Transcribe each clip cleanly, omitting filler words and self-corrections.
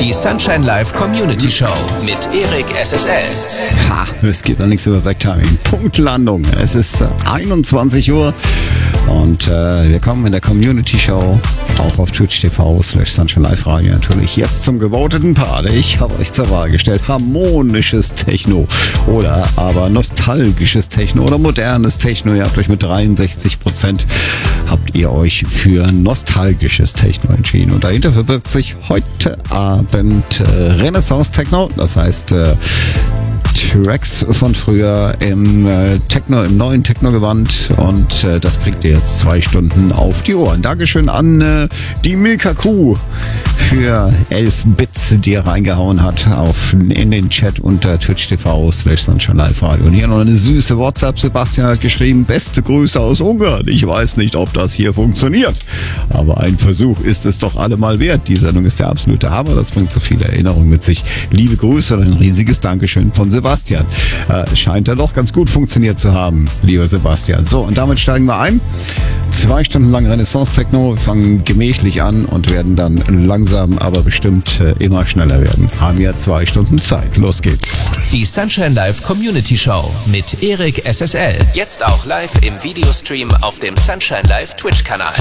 Die Sunshine Live Community Show mit Erik SSL. Ha, es geht noch nichts über Backtiming. Punktlandung. Es ist 21 Uhr und wir kommen in der Community Show auch auf Twitch TV/Sunshine Live Radio natürlich jetzt zum gevoteten Part. Ich habe euch zur Wahl gestellt: harmonisches Techno oder aber nostalgisches Techno oder modernes Techno. Ihr habt euch mit 63% habt ihr euch für nostalgisches Techno entschieden. Und dahinter verbirgt sich heute Abend Renaissance Techno, das heißt Tracks von früher im Techno, im neuen Techno-Gewand, und das kriegt ihr jetzt 2 Stunden auf die Ohren. Dankeschön an die Milka Kuh für 11 Bits, die er reingehauen hat in den Chat unter Twitch TV/Sunshine Live Radio. Und hier noch eine süße WhatsApp. Sebastian hat geschrieben: beste Grüße aus Ungarn. Ich weiß nicht, ob das hier funktioniert, aber ein Versuch ist es doch allemal wert. Die Sendung ist der absolute Hammer. Das bringt so viele Erinnerungen mit sich. Liebe Grüße und ein riesiges Dankeschön von Sebastian. Scheint ja doch ganz gut funktioniert zu haben, lieber Sebastian. So, und damit steigen wir ein. 2 Stunden lang Renaissance-Techno. Wir fangen gemächlich an und werden dann langsam, aber bestimmt immer schneller werden. Haben ja 2 Stunden Zeit. Los geht's. Die Sunshine Live Community Show mit Erik SSL. Jetzt auch live im Videostream auf dem Sunshine Live Twitch-Kanal.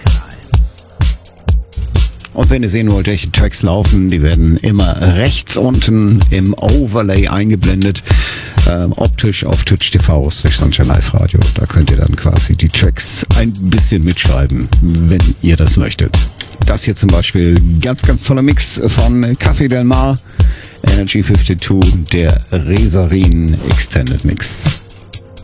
Und wenn ihr sehen wollt, welche Tracks laufen, die werden immer rechts unten im Overlay eingeblendet, optisch auf Twitch TV/Sunshine Live Radio. Da könnt ihr dann quasi die Tracks ein bisschen mitschreiben, wenn ihr das möchtet. Das hier zum Beispiel, ganz, ganz toller Mix von Café Del Mar, Energy 52, der Resarin Extended Mix.